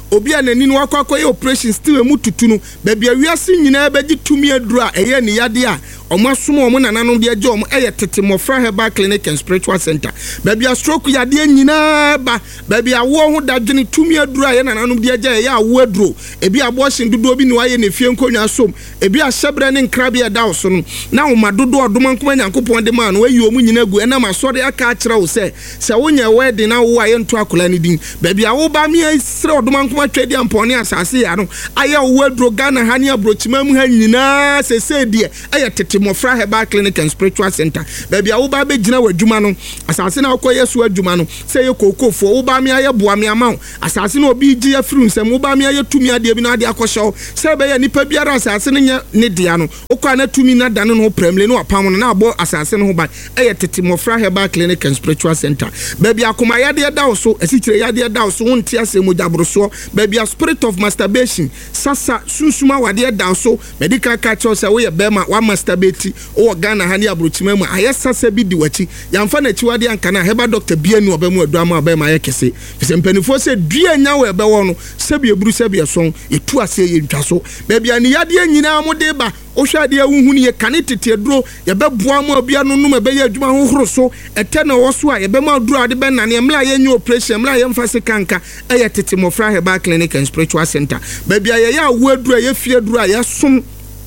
obi a nani no akwakoye operation still emu tutu no baby awiase nyina be gitumi aduru a eye ne yade a omo asom omo nananom de age omo eye tete Mofra Herbal Clinic and Spiritual Center baby a stroke yade nyina ba baby awo ho dadwene tumi aduru a ye nananom de age eye awo aduru ebi abortion dodo bi ni waye ne fie nkonwa som ebi a hyebre ne nkrabe e dawo so no na oma dodo odoma nkoma nyankopon de ma no wayi omu nyina gu ena ma sori aka akira wo se se wonya wedding na wo aye nto akola ni din baby awo ba mi sire odoma nkoma twedi ampone asase ya no aye wo aduru Ghana ha ne abrochima mu ha nyina se se de aye tete Mofra Herbal Clinic and Spiritual Center baby awo ba be gina wadwuma no asase na akoye so adwuma no se ye kokofo wo ba mi aye boa mi ama asase na obi gi afiri nsem wo ba mi aye tumi ade bi na ade akosho se be ye nipa biara asase ne nya ne dia no okwa na tumi na dane no premle no apam no na abo asase no ho ba aye tete Mofra Herbal Clinic and Spiritual Center baby akoma yade da so asikire yade da so wonte ase mojabroso baby a spirit of masturbation sasa susuma wade da so medical culture say we bema wa masturbate o Ghana ha ne abrochima mu aye sasa bi di wachi yamfa na chiwade anka na heba doctor bianu obemu aduama obema ye kese fisempanifo se dua nya we be wo no sebi eburu sebi eson etu ase ye ntwa so baby ani yade nyina mo de ba ohwade ahunhu ne ye kane tete aduro ye beboa mo abia no no be ye adwuma hohoro so ete na wo so a ye be ma aduro ade be nane mla ye nya operation mla ye mfa se kanka eye tete Mofra Herbal Clinic and Spiritual Center baby aye ya wo aduro ye fie aduro ye som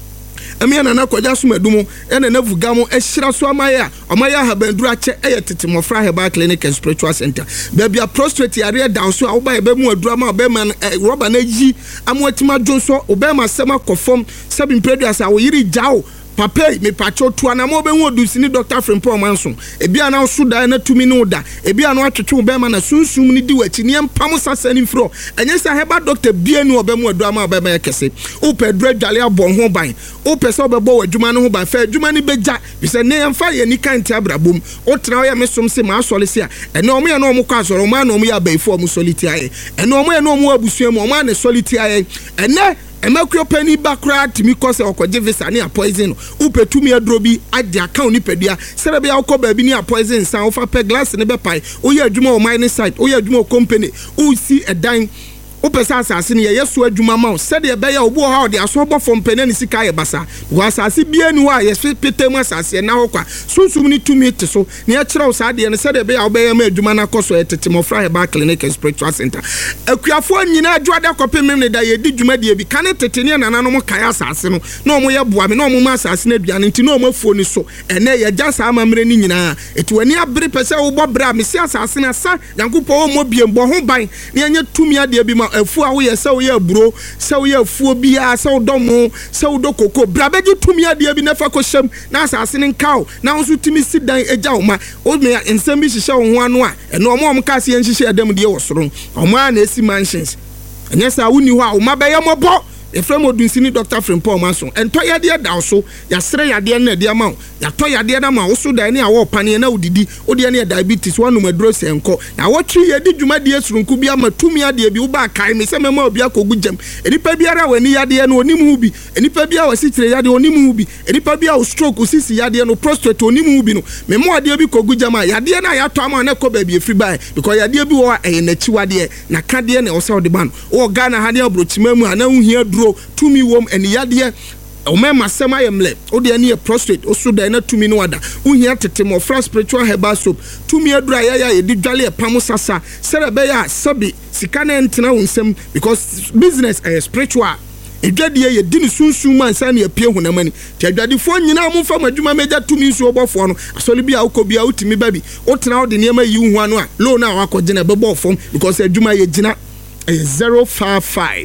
Amia na kwaja suma dumo ene na vugamo ehira so amaya amaya habanduru ache eye tete Mofra Herbal Clinic and Spiritual Center baby a prostate area down so oba ebe mu adura ma oba man rubber na ji amotima jonso oba ma sema kofom seven preduas a wo yiri jawo papa me pacho to anamo be hu odusini Doctor Frimpong Manson ebi ana so da na tumi no da ebi ana atwetwe be ma na sunsum ni di wachi ne mpam sasani fro enye sa heba doctor bienu obemu aduma obema yakese o pedro dwale abon ho ban o pese obebo wadwuma no ho ban fa adwuma ni beja bise ne yemfa ye ni kan ti abrabom o tena ya mesom se ma asolisi a ene omo ye no omo kwa asoro ma na omo ya baifo omo soliti aye ene omo ye no omo abusua mu omo na soliti aye ene emakro pani bakra timi kose okoje visa ni a poison upetumi adrobi ade account ni pedua serebe ya okoba bi ni a poison san ofa pe glass ne be pai oye adwuma o mining site oye adwuma o company o si edan upesa asase ne yeso adwuma ma sede be ya obo ha ode aso bo fom pene ni sika ye basa wo asase bia ni wa ye petemu asase na hokwa sunsum ni tumi te so ne ya kire wo sade ne sede be ya obe ya ma adwuma na koso etete Mofra Herbal Clinic and Spiritual Center akuafo nyina adwada kopemem ne da ye di dwuma de bi kane tete ne nananom kai asase no na omo ye boa me na omo ma asase na aduane nti na omo afuo ni so ene ye gya sa amamre ni nyina eti wani abere pese wo bo bra me si asase na sa yankopo wo mo biembo ho ban ne anya tumi ade bi ma afu a wo ye se wo ye bro se wo ye afuo bia se wo domo se wo do koko bra beji tumi ade bi na fa ko hyem na asase ne nkaw na wo so timi sidan eja wo ma o me ensem bi hihye wo ho ano a eno omo om ka se nhihye adam de wo soro omo a na esi mansions enya sa woni ho a wo ma be ye mobo efrem odunsini Doctor Frimpong Manson ento yade da so ya sere yade na de ama ya to yade na ma wo so da ni awo pane na udidi odi na diabetes wanu madro senko na wo twi yade dwuma de esurunku bi ama tumi ade bi wo ba kai me se mema obi akogu jam enipa biara wani yade no onim hu bi enipa bia wo sitire yade onim hu bi enipa bia wo stroke sisi yade no prostate onim hu bi no memo ade bi kogu jam yade na ya to ama na ko ba bi efri bai because yade bi wo e na chiwade na kade na wo se ode ban wo Ghana ha ne abrochima mu ana hu hia tumi wom eni yade o me masema yemle o de ani e prostate o so da na tumi no wada uhia tete Mofra Spiritual Herbal Soap tumi adura ya ya ye di dwale e pam sasa serebe ya sabi sika na entena wonsem because business is spiritual edwade ye di ni sunsun man san na pie hunamani ti adwade fo nyina mo fa madwuma meja tumi nsu obofo no asole bia ukobia utimi babi o tena o de niam yi hu anu a lo na wakogina bebo fom because adwuma ye gina zero five five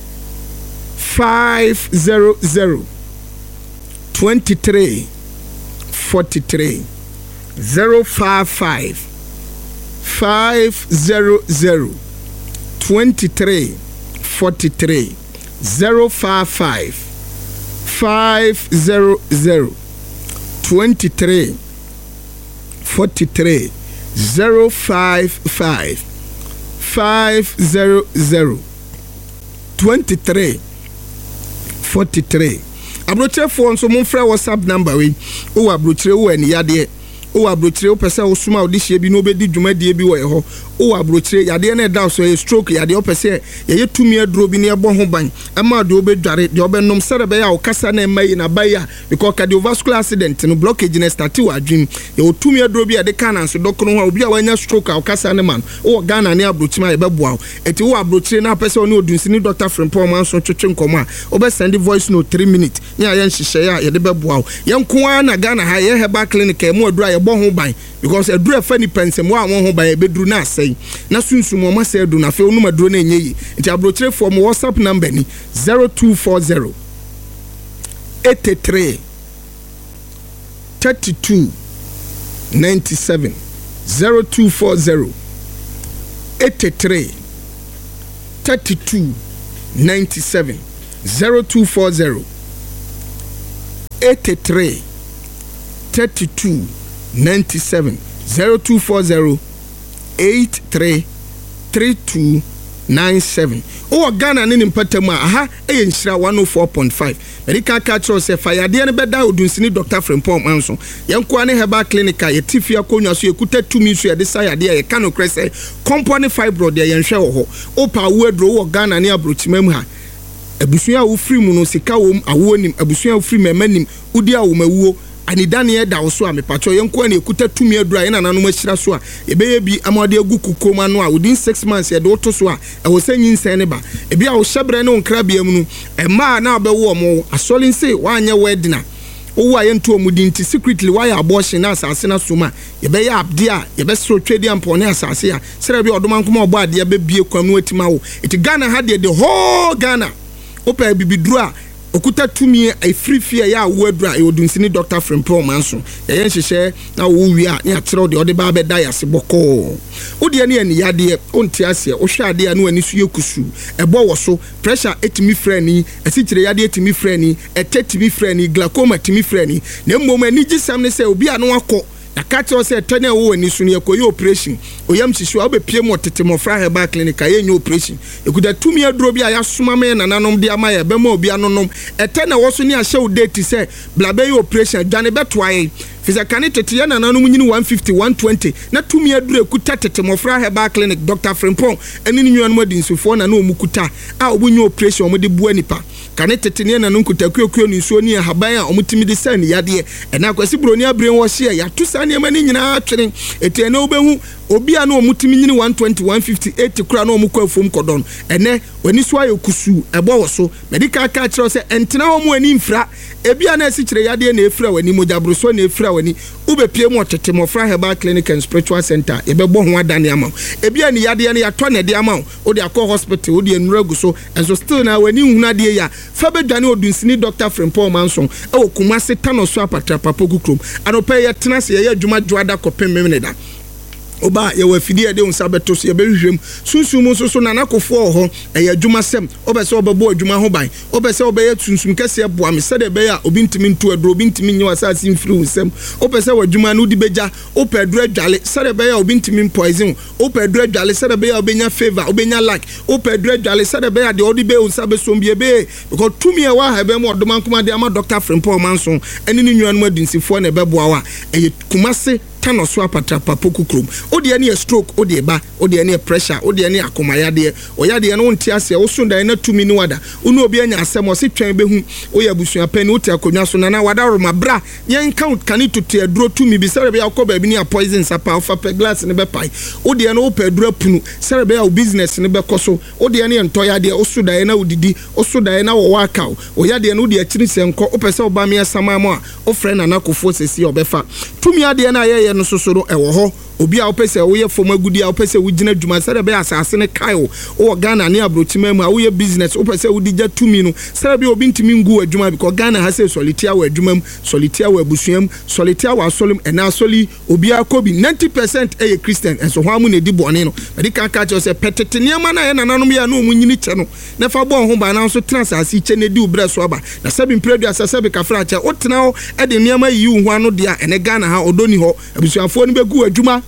five zero zero twenty three forty three zero five five five zero zero twenty three forty three zero five five five zero zero twenty three forty three zero five five five zero zero twenty three forty three. Abrochre phone so mon frère WhatsApp number we o abrochre wo eni yade o abrochire o pese o suma o di hye bi no be di dwumadie bi wo ye ho o abrochire yade na da so ye stroke yade o pese ye ye tumi aduro bi na ebo ho ban ama de o be dware de o be nom sere be ya o kasa na mai na ba ya because cardiovascular accident no blockage na start wa adwim ye o tumi aduro bi ade kana so dokoro ho obi a wanya stroke a o kasa ne man o Ghana ne abrochima ye be boa eti o abrochire na pese o ne odunsini Doctor Frimpong Manson twetwe nkomo a o be send voice note three minutes nya ye nhihye ya ye de be boa ye nko na Ghana ha ye herbal clinic e mo adura ye bo ho ban because adura fa ni pensem wa won ho ban e beduru na asai na sunsum o ma se adu na fe onu maduro na enyeyi nti abrochire for mo WhatsApp number ni zero two four zero eighty-three thirty-two ninety-seven zero two four zero eighty-three thirty-two ninety-seven zero two four zero eighty-three thirty-two ninety-seven zero two four zero eighty-three thirty-two ninety-seven. O Ghana ne mpatam aha e nhyira one oh four point five. Medical catcher say fire de ne beda odunsini Doctor Frimpong Manson. Yenko ane herbal clinic ye tifia konwa so ekuta tumi so ye de say ade ye ka no krese compound fibroid de ye nhwe wo ho. O pa wo adro wo Ghana ne abrochimam ha. Abusua wo free mu no sika wo awo nim abusua wo free memanim udi a wo mawuo anidane ye da wo so a mepacho yenko ane ekuta tumi adura ye nananom ahyira so a ebeye bi amade agu kukoma no a within six months ye de oto so a e wo sanyin sen ne ba ebi a wo hyebre ne onkra bia mu no e ma na abewo mo asolin say wanye wedina wo wa yentu omudinti secretly why abortion na asase na soma ye be ya abde a ye be so twedi ampone asase a sere bi odoma nkoma obo ade be bie kwam no atima wo it Ghana had the whole Ghana opa bibidru a okuta tumi a free fear ya wadra e odunsini Doctor Frimpong Manson ye yenhyehyɛ na wo wi a ne akyerɛw de ode ba be da yase bɔkɔ ode ne ani yade onti ase o hwɛ ade a no ani so yekusu ɛbɔ wo so pressure etimi frani asikyire yade etimi frani etetimi frani glaucoma etimi frani na mmom ani gisam ne sɛ obi a no akɔ na catch say tene wo ani so ne yakoyi operation oyam hihye a obepie mo tete mo fra herbal clinic a yenye operation ekuda tumi aduro bi a yasoma me nananom de ama ye be ma obi anonom etene wo so ne a hye wo date say blabe operation dwane beto aye fisa kane tete ya nananom nyini one fifty one twenty na tumi aduro ekuta tete mo fra herbal clinic Doctor Frimpong eni ni nwan mo di nsufo na na omukuta a obunye operation o mo de bua nipa kane tete ne na nkuta kuekuo ni nsuo ni haban a omutimi de san yade e na kwasi broni abren wo hye ya to sa ne mani nyina atwene ete na obehu obi a na omutimi nyini one twenty one fifty eighty kura na omukọ afom kodon ene wani so ayokusu ebo wo so medical ka kire se entena ho mu ani mfra ebi a na asikyire yade na efra wani mojabro so na efra wani ubepie mu otete mofra herbal clinic and spiritual center ebebo ho adane ama ebi a ni yade na yato na de ama o de akọ hospital o de enuragu so enso still na wani huna de ya fa bedwane odunsini Doctor Frimpong Manson e okuma se tano so apatra papogu krom anope ye tena se ye adwuma dwada kopem memneda oba ye wafidi de unsa beto so ye behwehwem sunsum so so nanakofo ho eye adwuma sem obese obebo adwuma ho ban obese obeye sunsum kese boa me sede be ya obi ntimi ntu aduro obi ntimi nyi wasase mfiri unsem obese wadwuma no di beja opa aduro adwale sede be ya obi ntimi poison opa aduro adwale sede be ya obenya favor obenya like opa aduro adwale sede be ya de odi be unsa be so mbie be because tumi e wa ha be mo odoma nkoma de ama Doctor Frimpong Manson eni ni nwan mu adinsifo na be boa wa eye kumase tano so apatra papoku krom odi ne stroke odi ba odi ne pressure odi ne akomayade oyade no nti ase wo so dan na tumi ni wada unu obi anya asem o se twen behu oya busua pani oti akonwa so na na wada roma bra yen count kan tutu aduro tumi bi sere be yakoba bi ni poison sapa ofa pe glass ne be pai odi ne o pe aduro punu sere be ya business ne be koso odi ne ntoyade o so dan na udidi o so dan na wo waka oyade ne odi akiri senko o pese oba me asamamo a o friend na nakofo sesi obefa tumi ade na ye no sosoro ewo ho obi a opese wo ye fom agudi a opese wo gina dwuma sere be asase ne kaio wo Ghana ne abrochima mu a wo ye business opese wo digya tumi no sere be obi ntimi ngu adwuma because Ghana ha se solitia wa adwuma mu solitia wa abusuam solitia wa asolum ena asoli obi akobi ninety percent eye Christian enso ho amu ne di bone no be ka ka che se petete niam na ye nananom ya no mu nyini che no ne fa bon ho ba na so transase che ne di ubre so aba na sabi mpredu asase be kafra che otena ho e de niam yi hu ano dia ene Ghana ha odoni ho abusuafo ne be gu adwuma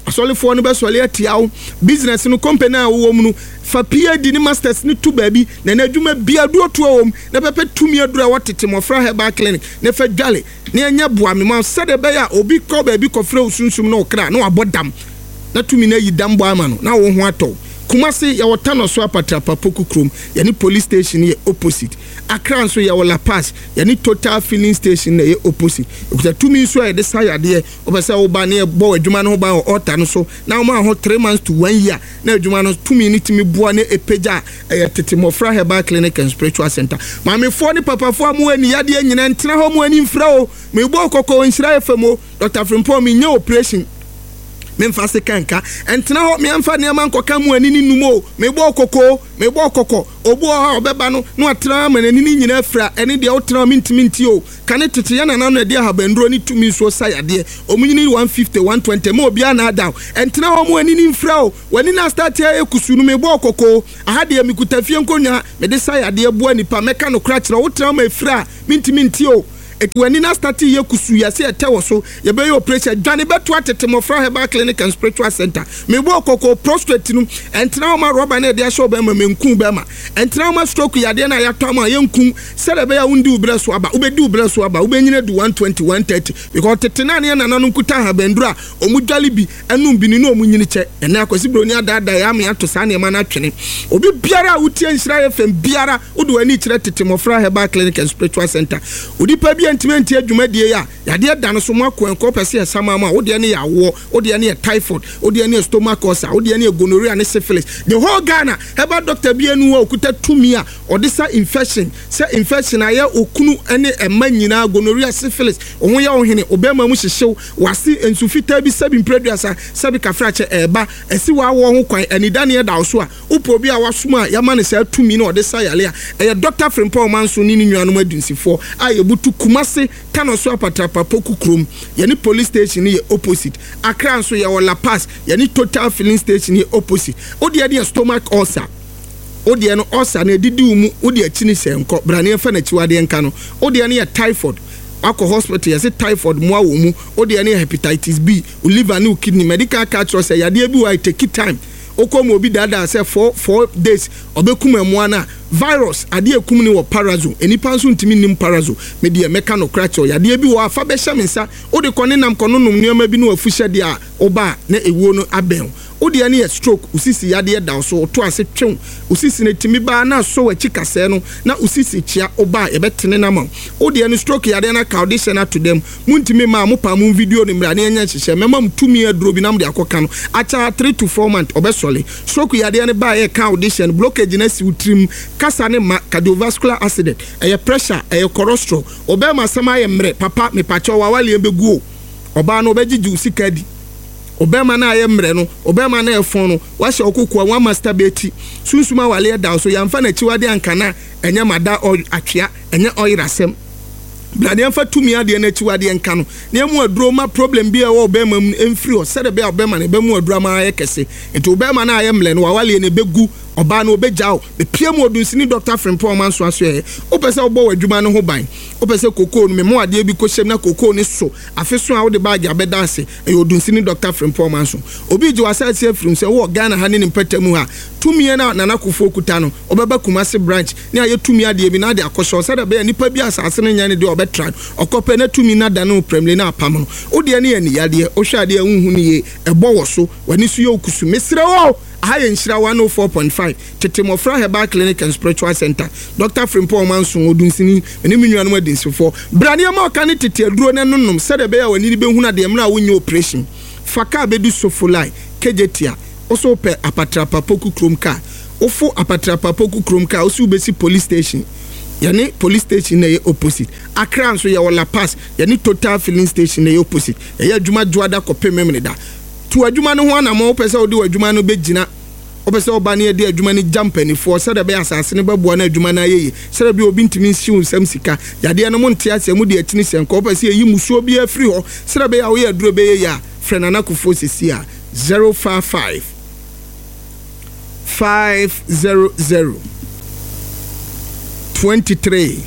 asɔlefoɔ no bɛsɔle atia wo business no company a wo mu no fa P H D ni masters ni tu baabi na na adwuma bia do to wo na pɛpɛ tumi adura wɔtete mɔfra herbal clinic na fa dwale na anya boa me ma sɛde bɛya obi kɔ baabi kɔfrɛ wo sunsum na okra na wabɔ dam na tumi na yi dam bɔ ama no na wo ho atɔ Kumasi ya watano so apatra papoku krom yani police station ye opposite Accra so ya wala pass yani Total filling station ye opposite okuta tumi so ya de sayade obesa wo ba na bo adwuma no ba ota no so na ma ho three months to one year na adwuma no tumi ni timi boa na epeja e tete mofra herbal clinic and spiritual center ma me fo ni papa fo amu ani yade nyina ntena ho mu ani mfra o me bo kokko nshira efemo Doctor Frimpong me nya operation memfa se kanka entena ho me amfa ne man koka mu anini numo me bo kokko me bo kokko obu ha obeba no no atena ma anini nyina afra ene de otena mintimi nti o kane tete yana na no de ha bandro ni tumi so sayade omunyini one fifty one twenty ma obi ana down entena ho mu anini mfra o wani na start ya ekusu no me bo kokko aha de mikutafie nkonya me de sayade bo anipa meka no kra kira otena ma afra mintimi nti o When na start ye kusu ya se etewo so ye be your pressure dwane beto atete mofra herbal clinic and spiritual center me bo kokko prostrate no entra ma rubber na de show be ma menku be ma entra ma stroke ya de na ya to ma ye nku se de be ya wundi ubra so aba ubedi ubra so aba ubenyina du one twenty one thirty because tete na ne na nanu kuta ha bandura omudwale bi enum bi ni no omunyini che ena akwasi broni adada ya me ato sa ne ma na twene obi biara wutie nhira fm biara udu ani kire tete mofra herbal clinic and spiritual center odi pa bi Antimenti adwumadie ya yade da no so mako enko pese esama ma wo de ne ya wo wo de ne typhoid wo de ne stomach ulcer wo de ne gonorrhea ne syphilis the whole Ghana herbal doctor bi anu wa okuta tumi a odisa infection say infection aya okunu ene ema nyina gonorrhea syphilis ohun ya ohene obema mu hyehyew wase ensufita bi sabi mpreduasa sabi kafrache eba esi wa wo ho kwan anida ne da so a upo bi a wasoma ya ma ne sa tumi na odisa yale a e Doctor Frimpong manso ni ni nnuanom adunsifo a yebutu Kumasi kano so apatra papoku krom yani police station ye opposite Accra so ya wala pass yani Total filling station ye opposite odi ya stomach ulcer odi ya no ulcer na didi umu odi ya chini se nko brane efa na chiwade nka no odi ya ne typhoid akọ hospital ya se typhoid mo awo mu odi ya ne hepatitis B liver na kidney medical catch say ya de bi wa take time okomo obi dada say four four days obekum emu na virus ade ekum ni wo parazo enipa nso ntimi nim parazo me de meka no cracho ya de bi wo afa be hyamensa o de kone nam kono num nioma bi no afuhye de a oba na ewuo no aben o de ne stroke usisi ya de da so to ase twon usisi na timi ba na so wachi kase no na usisi chia oba e betene na ma o de ne stroke ya de na condition to them muntimi ma mo pa mo video ni mra na enya hyehye mema mtumi aduro bi nam de akoka no acha three to four months obesole stroke ya de ne ba e condition blockage na si utrim kasa ne ma cardiovascular accident eye pressure eye cholesterol obema sama ye mre papa me pacho wa wale embegu oba no obegigi usika di obema na ye mre no obema na efon no wa hye okokua wa masturbate sunsuma wale da so yamfa na chiwade ankana enye mada atwea enye oyirasem blade yamfa tumi ade na chiwade enka no na emu aduro ma problem bi e wo obema emfiri o sede be obema na be mu aduro ma ye kese enti obema na ye mle no wa wale ne begu oba no obejao be piem odunsini Doctor Frimpong manso aso e opese obo wadwuma no ho ban opese kokoo no me mo ade bi ko hyem na kokoo ni so afeso a wo de baage abeda ase e odunsini Doctor Frimpong manso obi ji wasase afrim se wo Ghana ha ne mpatamu ha tumi na nana kofo kuta no obeba Kumasi branch ne aye tumi ade bi na ade akosho se da be nipa bi asase no nya ne de obetra okope na tumi na da no premle na apam no wo de ne ye ne yade o hwa de ehunhu ne ye ebo wo so wani so ye okusu mesre wo High Nshira one oh four point five tete mofra herbal clinic and spiritual center Doctor Frimpong manso odunsini eni minnuanu adinsifo brane ma ka ne tete aduro ne nonnom se de be ya wani be huna de mra wonye operation faka bedu sofulai kejetia oso pe apatra papoku krom ka ofo apatra papoku krom ka oso ubesi police station yani police station na ye opposite Accra so ya wala pass yani Total filling station na ye opposite ya adwuma dwada kope memne da tu adwuma no ho na mo pese odi adwuma no begina opese oba ne de adwuma ni jampani fo se de be asase ne bebo na adwuma na yeye se de obi ntimi nsiu nsam sika yade no mo nte ase mu de atini senko opese yi musuo bi afiri ho se de be ya wo ye aduro be ye ya frenana kufo sisi a zero five five five zero zero twenty-three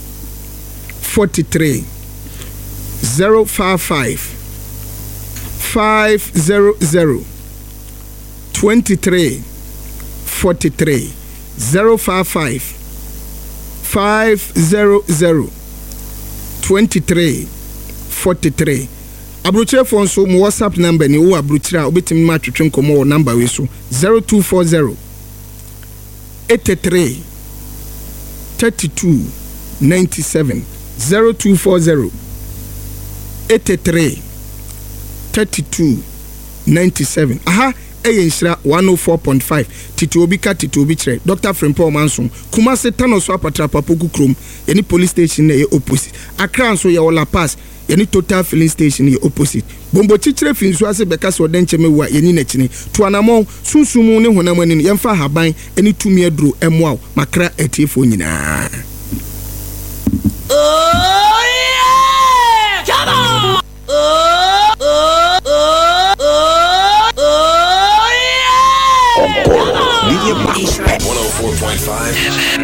forty-three zero five five five zero zero twenty-three forty-three zero five five five zero zero twenty-three forty-three. Abruchire phone so mo WhatsApp number ni wo abruchire a obetimi ma twetwe nkomo wo number we so zero two four zero eighty-three thirty-two ninety-seven zero two four zero eighty-three thirty-two ninety-seven. Aha eye nshira one oh four point five titi obi ka titi obi kire Doctor Frimpong Manson Kumase Tanoso apatra papoku krom yani police station na ye opposite Accra nso ye Ola Pass yani Total filling station ye opposite bombo chichire finso ase beka so denche mewa yani na chine to anamon sunsumu ne honam ani yemfa haban ani tumi aduro emwa makra etiefo nyina. Oh yeah! Come on! Oh oh oh oh oh yeah! Come on! one oh four point five